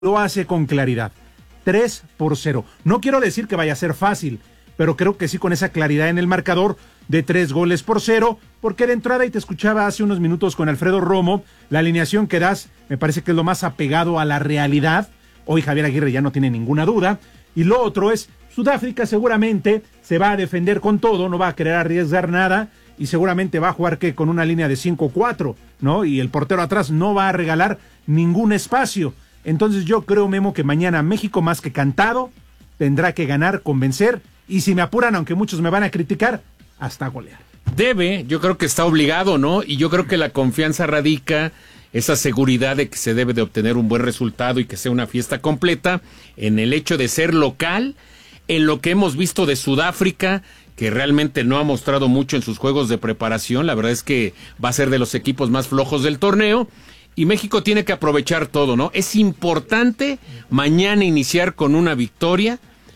lo hace con claridad. 3-0. No quiero decir que vaya a ser fácil, pero creo que sí con esa claridad en el marcador de 3-0, porque de entrada, y te escuchaba hace unos minutos con Alfredo Romo, la alineación que das me parece que es lo más apegado a la realidad. Hoy Javier Aguirre ya no tiene ninguna duda. Y lo otro es, Sudáfrica seguramente se va a defender con todo, no va a querer arriesgar nada, y seguramente va a jugar con una línea de 5-4, ¿no? Y el portero atrás no va a regalar ningún espacio. Entonces yo creo, Memo, que mañana México, más que cantado, tendrá que ganar, convencer, y si me apuran, aunque muchos me van a criticar, hasta golear. Yo creo que está obligado, ¿no? Y yo creo que la confianza radica, esa seguridad de que se debe de obtener un buen resultado y que sea una fiesta completa, en el hecho de ser local, en lo que hemos visto de Sudáfrica, que realmente no ha mostrado mucho en sus juegos de preparación. La verdad es que va a ser de los equipos más flojos del torneo, y México tiene que aprovechar todo, ¿no? Es importante mañana iniciar con una victoria.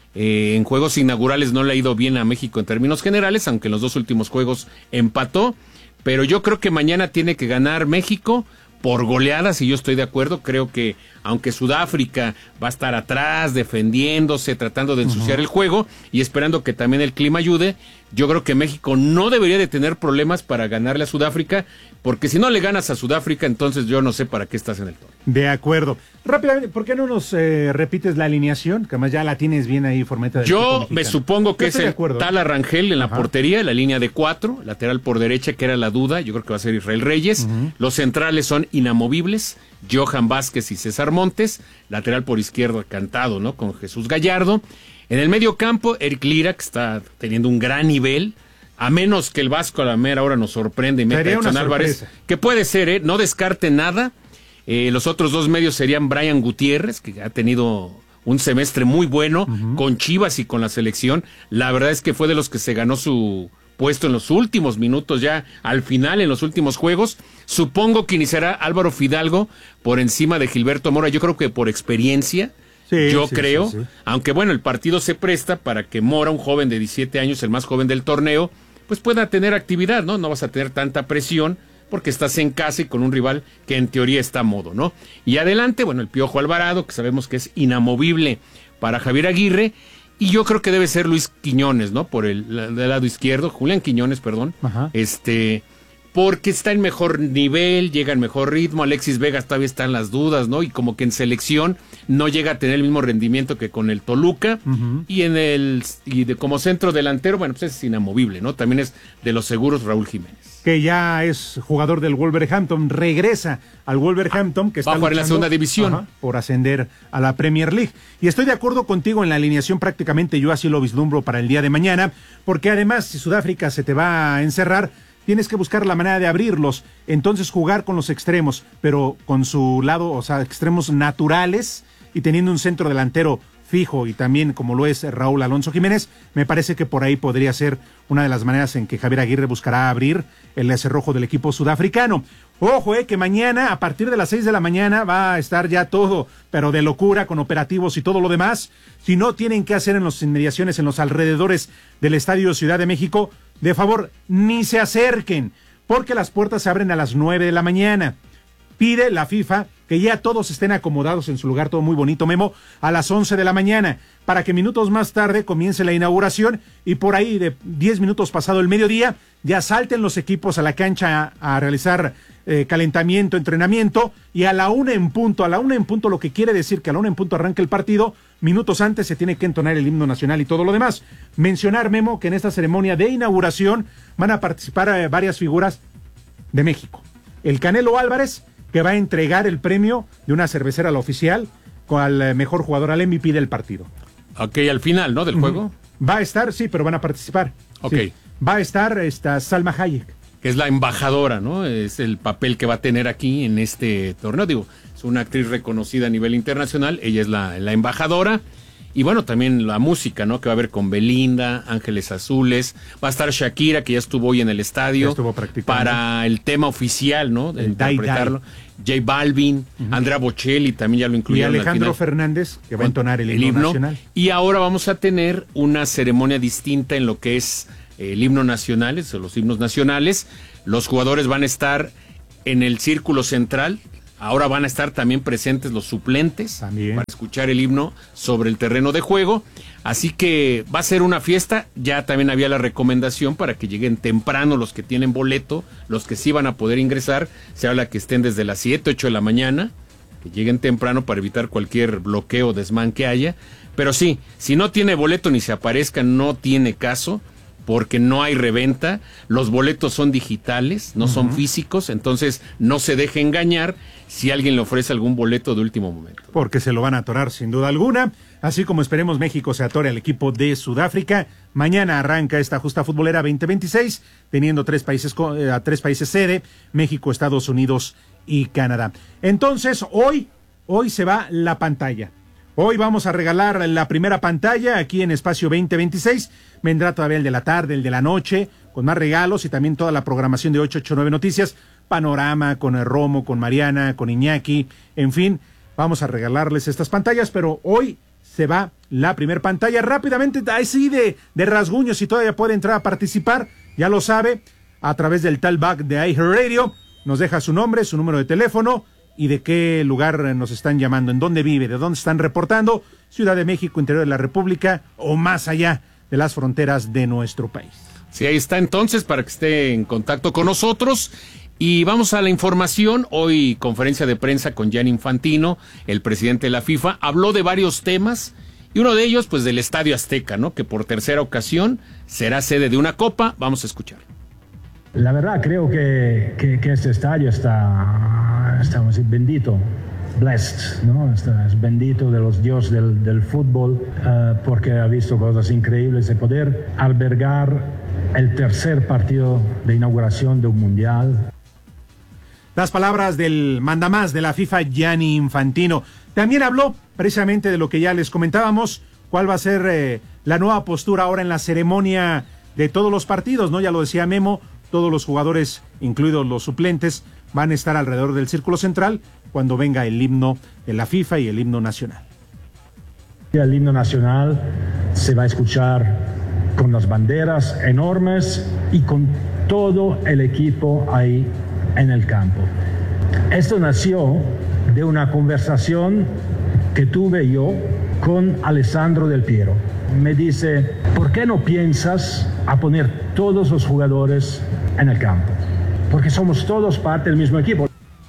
En juegos inaugurales no le ha ido bien a México en términos generales, aunque en los 2 últimos juegos empató, pero yo creo que mañana tiene que ganar México por goleadas, y yo estoy de acuerdo. Creo que aunque Sudáfrica va a estar atrás, defendiéndose, tratando de ensuciar el juego y esperando que también el clima ayude, yo creo que México no debería de tener problemas para ganarle a Sudáfrica, porque si no le ganas a Sudáfrica, entonces yo no sé para qué estás en el torneo. De acuerdo. Rápidamente, ¿por qué no nos repites la alineación? Que además ya la tienes bien ahí, Formeta. Yo me supongo que es el Tala Rangel en la portería, la línea de 4, lateral por derecha, que era la duda, yo creo que va a ser Israel Reyes. Los centrales son inamovibles, Johan Vázquez y César Montes, lateral por izquierda cantado, ¿no? Con Jesús Gallardo. En el medio campo, Eric Lira, que está teniendo un gran nivel, a menos que el Vasco a la mera hora nos sorprende y meta a Edson Álvarez, que puede ser, no descarte nada. Los otros 2 medios serían Brian Gutiérrez, que ha tenido un semestre muy bueno con Chivas y con la selección. La verdad es que fue de los que se ganó su puesto en los últimos minutos, ya al final, en los últimos juegos. Supongo que iniciará Álvaro Fidalgo por encima de Gilberto Mora, yo creo que por experiencia. Yo creo, aunque bueno, el partido se presta para que Mora, un joven de 17 años, el más joven del torneo, pues pueda tener actividad, ¿no? No vas a tener tanta presión porque estás en casa y con un rival que en teoría está a modo, ¿no? Y adelante, bueno, el Piojo Alvarado, que sabemos que es inamovible para Javier Aguirre, y yo creo que debe ser Luis Quiñones, ¿no? Por del lado izquierdo, Julián Quiñones, perdón. Porque está en mejor nivel, llega en mejor ritmo. Alexis Vega todavía está en las dudas, ¿no? Y como que en selección no llega a tener el mismo rendimiento que con el Toluca. Y como centro delantero, bueno, pues es inamovible, ¿no? También es de los seguros Raúl Jiménez. Que ya es jugador del Wolverhampton, regresa al Wolverhampton, que está va a jugar en la segunda división. Por ascender a la Premier League. Y estoy de acuerdo contigo en la alineación, prácticamente yo así lo vislumbro para el día de mañana, porque además si Sudáfrica se te va a encerrar, tienes que buscar la manera de abrirlos, entonces jugar con los extremos, pero con su lado, o sea, extremos naturales, y teniendo un centro delantero fijo y también como lo es Raúl Alonso Jiménez, me parece que por ahí podría ser una de las maneras en que Javier Aguirre buscará abrir el cerrojo del equipo sudafricano. Ojo, que mañana a partir de las 6 de la mañana va a estar ya todo, pero de locura, con operativos y todo lo demás. Si no tienen que hacer en las inmediaciones, en los alrededores del Estadio Ciudad de México, de favor, ni se acerquen, porque las puertas se abren a las 9 de la mañana. Pide la FIFA que ya todos estén acomodados en su lugar, todo muy bonito, Memo, a las 11 de la mañana, para que minutos más tarde comience la inauguración y por ahí de 10 minutos pasado el mediodía ya salten los equipos a la cancha a realizar calentamiento, entrenamiento, y a la 1 en punto, lo que quiere decir que a la 1 en punto arranca el partido. Minutos antes se tiene que entonar el himno nacional y todo lo demás. Mencionar, Memo, que en esta ceremonia de inauguración van a participar varias figuras de México. El Canelo Álvarez, que va a entregar el premio de una cervecera a la oficial al mejor jugador, al MVP del partido. Ok, al final, ¿no? Del juego. Va a estar, sí, pero van a participar. Ok. Sí. Va a estar Salma Hayek. Que es la embajadora, ¿no? Es el papel que va a tener aquí en este torneo. Digo, es una actriz reconocida a nivel internacional, ella es la embajadora. Y bueno, también la música, ¿no? Que va a haber con Belinda, Ángeles Azules. Va a estar Shakira, que ya estuvo hoy en el estadio. Ya estuvo practicando. Para el tema oficial, ¿no? De interpretarlo. J Balvin, Andrea Bocelli, también ya lo incluyeron. Y Alejandro Fernández, que va a entonar el himno nacional. Y ahora vamos a tener una ceremonia distinta en lo que es el himno nacional, los himnos nacionales. Los jugadores van a estar en el círculo central, Ahora van a estar también presentes los suplentes para escuchar el himno sobre el terreno de juego. Así que va a ser una fiesta. Ya también había la recomendación para que lleguen temprano los que tienen boleto, los que sí van a poder ingresar. Se habla que estén desde las 7, 8 de la mañana, que lleguen temprano para evitar cualquier bloqueo o desmán que haya. Pero sí, si no tiene boleto ni se aparezca, no tiene caso, porque no hay reventa, los boletos son digitales, no son físicos, entonces no se deje engañar si alguien le ofrece algún boleto de último momento. Porque se lo van a atorar sin duda alguna, así como esperemos México se atore al equipo de Sudáfrica. Mañana arranca esta justa futbolera 2026, teniendo tres países sede, México, Estados Unidos y Canadá. Entonces, hoy se va la pantalla. Hoy vamos a regalar la primera pantalla aquí en Espacio 2026. Vendrá todavía el de la tarde, el de la noche, con más regalos y también toda la programación de 889 Noticias. Panorama, con el Romo, con Mariana, con Iñaki. En fin, vamos a regalarles estas pantallas, pero hoy se va la primera pantalla. Rápidamente, así de rasguño, si todavía puede entrar a participar, ya lo sabe, a través del talkback de iHeartRadio. Nos deja su nombre, su número de teléfono y de qué lugar nos están llamando, en dónde vive, de dónde están reportando, Ciudad de México, interior de la República o más allá de las fronteras de nuestro país. Sí, ahí está entonces para que esté en contacto con nosotros. Y vamos a la información. Hoy conferencia de prensa con Gianni Infantino, el presidente de la FIFA, habló de varios temas y uno de ellos pues del Estadio Azteca, ¿no? Que por tercera ocasión será sede de una copa. Vamos a escuchar. La verdad creo que este estadio está bendito, blessed, ¿no? Es bendito de los dioses del fútbol, porque ha visto cosas increíbles de poder albergar el tercer partido de inauguración de un mundial. Las palabras del mandamás de la FIFA, Gianni Infantino. También habló precisamente de lo que ya les comentábamos, cuál va a ser la nueva postura ahora en la ceremonia de todos los partidos, ¿no? Ya lo decía Memo. Todos los jugadores, incluidos los suplentes, van a estar alrededor del círculo central cuando venga el himno de la FIFA y el himno nacional. El himno nacional se va a escuchar con las banderas enormes y con todo el equipo ahí en el campo. Esto nació de una conversación que tuve yo con Alessandro Del Piero. Me dice, ¿por qué no piensas a poner todos los jugadores en el campo? Porque somos todos parte del mismo equipo.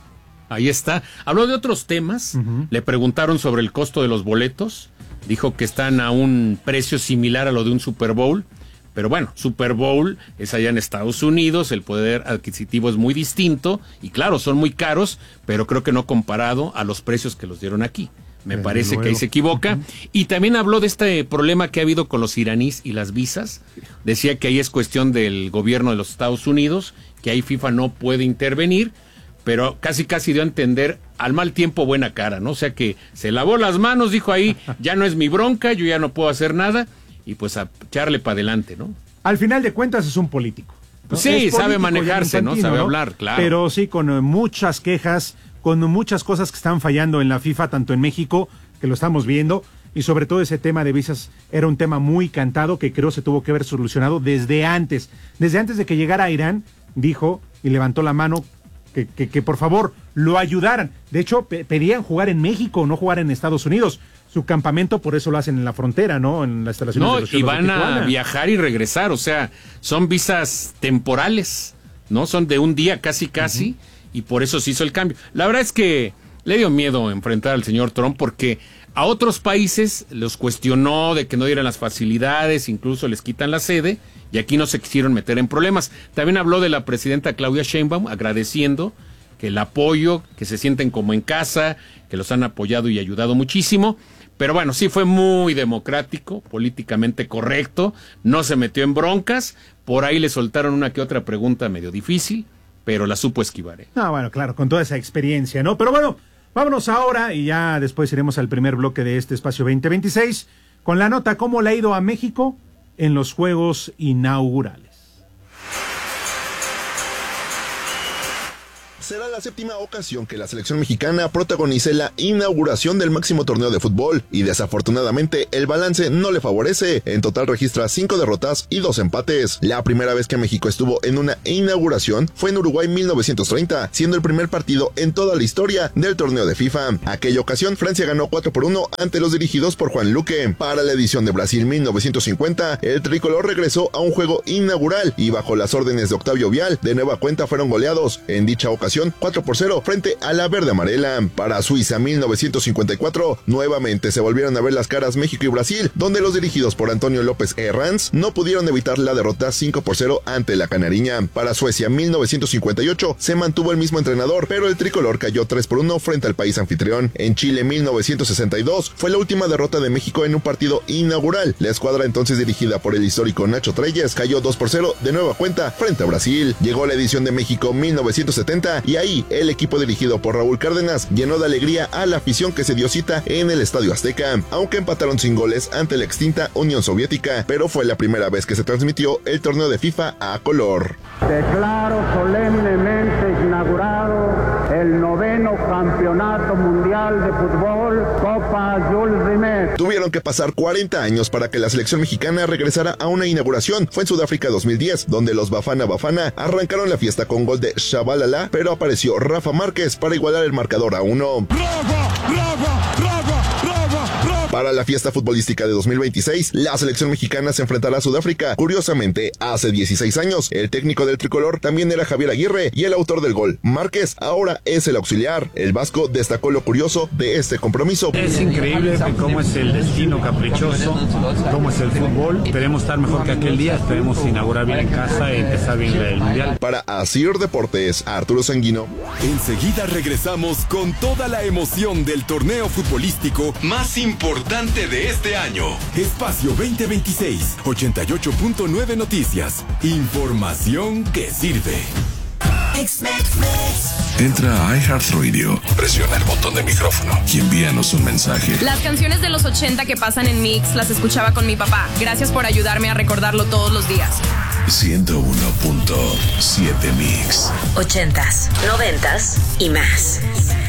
Ahí está. Habló de otros temas. Le preguntaron sobre el costo de los boletos. Dijo que están a un precio similar a lo de un Super Bowl. Pero bueno, Super Bowl es allá en Estados Unidos, el poder adquisitivo es muy distinto. Y claro, son muy caros, pero creo que no comparado a los precios que los dieron aquí. Me parece que ahí se equivoca. Y también habló de este problema que ha habido con los iraníes y las visas. Decía que ahí es cuestión del gobierno de los Estados Unidos, que ahí FIFA no puede intervenir, pero casi dio a entender al mal tiempo buena cara, ¿no? O sea que se lavó las manos, dijo ahí, ya no es mi bronca, yo ya no puedo hacer nada, y pues a echarle para adelante, ¿no? Al final de cuentas es un político, ¿no? Sí, político, sabe manejarse, ¿no? Sabe hablar, claro. Pero sí, con muchas quejas, con muchas cosas que están fallando en la FIFA, tanto en México, que lo estamos viendo, y sobre todo ese tema de visas era un tema muy cantado que creo se tuvo que haber solucionado desde antes de que llegara a Irán, dijo y levantó la mano que por favor lo ayudaran. De hecho, pedían jugar en México, no jugar en Estados Unidos. Su campamento por eso lo hacen en la frontera, ¿no? En las instalaciones de los y van a viajar y regresar, o sea, son visas temporales, ¿no? Son de un día casi, y por eso se hizo el cambio. La verdad es que le dio miedo enfrentar al señor Trump porque a otros países los cuestionó de que no dieran las facilidades, incluso les quitan la sede, y aquí no se quisieron meter en problemas. También habló de la presidenta Claudia Sheinbaum, agradeciendo que el apoyo, que se sienten como en casa, que los han apoyado y ayudado muchísimo. Pero bueno, sí fue muy democrático, políticamente correcto, no se metió en broncas, por ahí le soltaron una que otra pregunta medio difícil, pero la supo esquivar. No, bueno, claro, con toda esa experiencia, ¿no? Pero bueno, vámonos ahora y ya después iremos al primer bloque de este Espacio 2026 con la nota cómo le ha ido a México en los Juegos Inaugurales. Será la 7ª ocasión que la selección mexicana protagonice la inauguración del máximo torneo de fútbol y desafortunadamente el balance no le favorece. En total registra 5 derrotas y 2 empates. La primera vez que México estuvo en una inauguración fue en Uruguay 1930, siendo el primer partido en toda la historia del torneo de FIFA. Aquella ocasión Francia ganó 4-1 ante los dirigidos por Juan Luque. Para la edición de Brasil 1950, el tricolor regresó a un juego inaugural y bajo las órdenes de Octavio Vial, de nueva cuenta fueron goleados. En dicha ocasión 4-0 frente a la verde amarela. Para Suiza 1954, nuevamente se volvieron a ver las caras México y Brasil, donde los dirigidos por Antonio López Herranz no pudieron evitar la derrota 5-0 ante la canariña. Para Suecia 1958 se mantuvo el mismo entrenador, pero el tricolor cayó 3-1 frente al país anfitrión. En Chile 1962 fue la última derrota de México en un partido inaugural. La escuadra entonces dirigida por el histórico Nacho Treyes cayó 2-0 de nueva cuenta frente a Brasil. Llegó la edición de México 1970 y ahí el equipo dirigido por Raúl Cárdenas llenó de alegría a la afición que se dio cita en el Estadio Azteca, aunque empataron sin goles ante la extinta Unión Soviética, pero fue la primera vez que se transmitió el torneo de FIFA a color. Declaro solemnemente inaugurado el 9º Campeonato Mundial de Fútbol Copa Jules Rimet. Tuvieron que pasar 40 años para que la selección mexicana regresara a una inauguración. Fue en Sudáfrica 2010, donde los Bafana Bafana arrancaron la fiesta con gol de Shabalala, pero apareció Rafa Márquez para igualar el marcador a 1. Para la fiesta futbolística de 2026, la selección mexicana se enfrentará a Sudáfrica. Curiosamente, hace 16 años, el técnico del tricolor también era Javier Aguirre y el autor del gol, Márquez, ahora es el auxiliar. El vasco destacó lo curioso de este compromiso. Es increíble cómo es el destino caprichoso, cómo es el fútbol. Esperemos estar mejor que aquel día, esperemos inaugurar bien en casa y empezar bien el Mundial. Para Asir Deportes, Arturo Sanguino. Enseguida regresamos con toda la emoción del torneo futbolístico más importante de este año. Espacio 2026, 88.9 Noticias. Información que sirve. Entra a iHeartRadio, presiona el botón de micrófono y envíanos un mensaje. Las canciones de los 80 que pasan en Mix las escuchaba con mi papá. Gracias por ayudarme a recordarlo todos los días. 101.7 Mix. 80s, 90s y más.